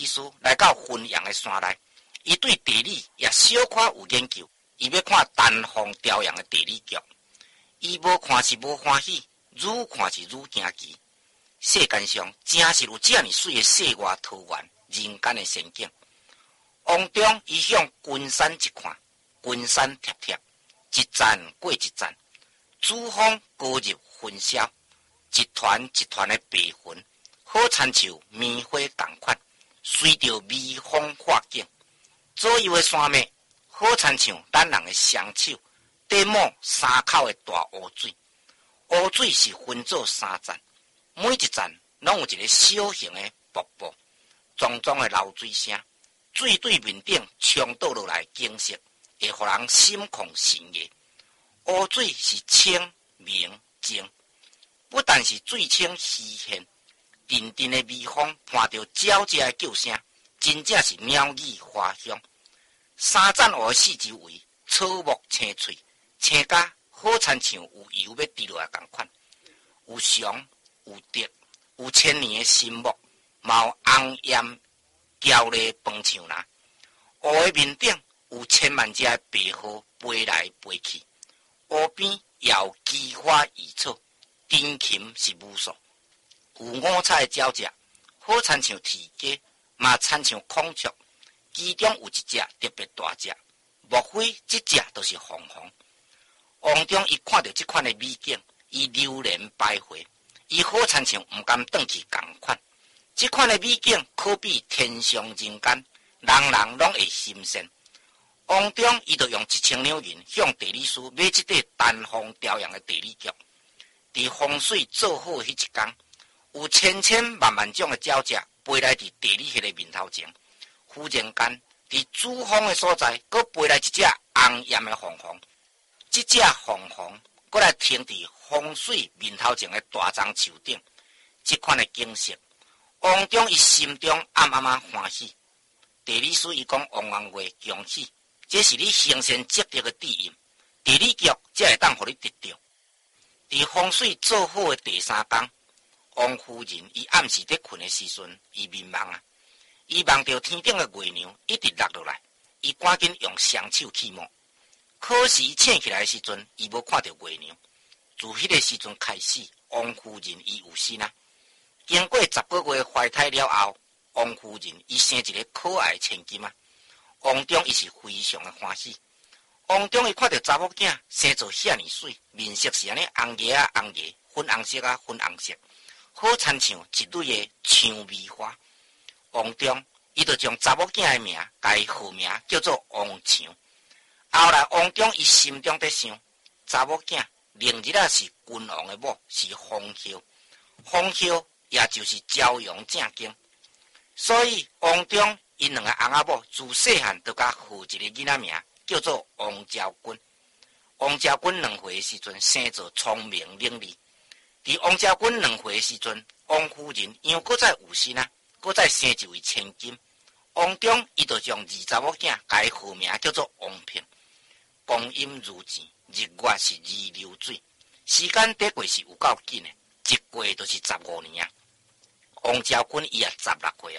师来到汾阳的山内，伊对地理也小可有研究，伊要看丹凤朝阳的地理局。伊无看是无欢喜，愈看是愈惊奇。世间上真是有这么水的世外桃源，人间的仙境。往中伊向君山一看，君山贴贴，一站过一站，珠峰高入云霄，一团一团的白云，好亲像棉花同款，随着微风化境。左右的山脉，好亲像咱人的双手，缀满山口的大乌水。乌水是分做三站，每一站拢有一个小型的瀑布，淙淙的流水声，水对面顶冲倒落来景色，会互人心旷神怡。乌水是清明净，不但是水清稀现，阵阵的微风伴着鸟只的叫声，真正是鸟语花香。三站湖的四周围草木青翠，青甲好亲像有油要滴落来同款，有松有竹，有千年的新木，嘛有红艳娇丽饭树林。湖的面顶有千万只的白鹤飞来飞去，湖边也有奇花异草，珍禽是无数，有五彩的鸟只，好亲像啼鸡，嘛亲像孔雀。其中有一只特别大只，莫非这只就是凤凰。王中伊看到这款的美景，伊流连徘徊，伊好亲像唔甘转去同款。这款的美景可比天上人间，人人拢会心羡。王中伊就用1000两银向地理师买这块丹凤朝阳的地理局。伫风水做好迄一天，有千千万万种的鸟只飞来伫地理迄个面头前。忽然间，伫珠峰的所在，阁飞来一只红艳的凤凰。这只凤凰，阁来停伫风水面头前的大樟树顶。这款的景色，王中伊心中暗暗啊欢喜。地理师伊讲王王话恭喜，这是你行善积德的底因，地理局才会当互你得到。伫风水做好的第3天，王夫人伊暗时伫困的时阵，伊迷茫啊。伊望到天顶的月亮一直落落来，伊赶紧用双手去摸。可是醒起来的时阵，伊无看到月亮。自迄个时阵开始，王夫人伊有心啊。经过10个月怀胎了后，王夫人伊生一个可爱的千金啊。王中伊是非常的欢喜。王中伊看到查某囝生做遐尼水，面色是安尼红叶啊红叶，粉红色啊粉红色，好亲像一蕊的蔷薇花。王中，伊就将查某囝的名改号名叫做王强。后来王中伊心中在想，查某囝明日啊是君王的某，是风后，风后也就是朝阳正经。所以王中因2个翁仔某自细汉就甲号一个囡仔名叫做王昭君。王昭君2岁的时阵生做聪明伶俐。伫王昭君2岁的时阵，王夫人又搁再有心啊。搁再生一位千金，王中伊就将2查某囝改号名叫做王平。光阴如箭，日月是如流水，时间得过是有够紧的，一过就是15年啊。王昭君伊也16岁啊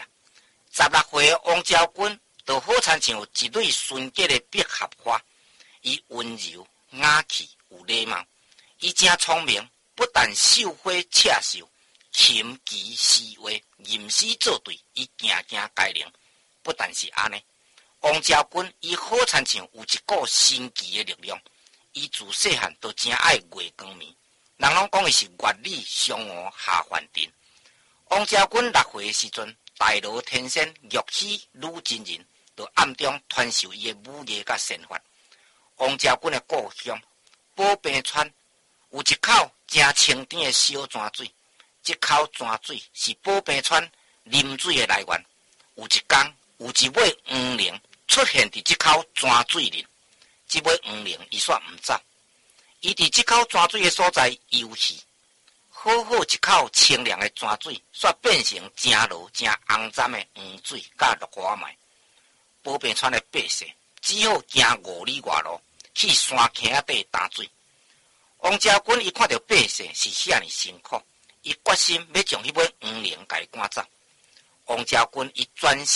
，16岁的王昭君就好亲像一蕊纯洁的百合花，伊温柔雅气有礼貌，伊真聪明，不但绣花刺绣。琴棋诗画、吟诗作对，伊件件改良。不但是安尼，王昭君伊好亲像有一股神奇的力量。伊自细汉都真爱月光暝，人拢讲伊是月里嫦娥下凡尘。王昭君6岁的时阵，大罗天仙玉溪女真人就暗中传授伊的武艺甲仙法。王昭君的故乡宝平川有一口真清甜的小泉水。这口泉水是宝平川啉水的来源。有一天，有一尾黄灵出现伫这口泉水里，这尾黄灵伊煞唔走，伊伫这口泉水的所在游戏，好好一口清凉的泉水，煞变成真罗真红湛的黄水甲落花麦。宝平川的百姓只好行5里外路去山坑仔底打水。王昭君伊看到百姓是遐尼辛苦。伊决心要将迄尾黄灵甲伊赶走。王昭君伊专